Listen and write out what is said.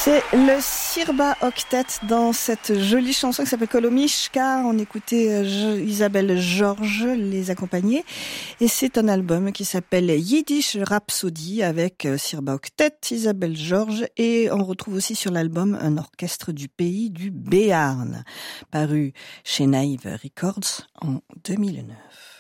C'est le Sirba Octet dans cette jolie chanson qui s'appelle Kolomishka. On écoutait Isabelle Georges les accompagner. Et c'est un album qui s'appelle Yiddish Rhapsody avec Sirba Octet, Isabelle Georges. Et on retrouve aussi sur l'album un orchestre du pays du Béarn, paru chez Naïve Records en 2009.